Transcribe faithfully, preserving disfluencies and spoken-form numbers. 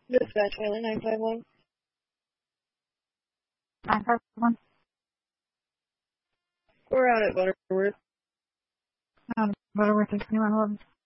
Dispatch Island nine five one. nine five one. We're out at Butterworth. Um, Butterworth, sixty-one eleven.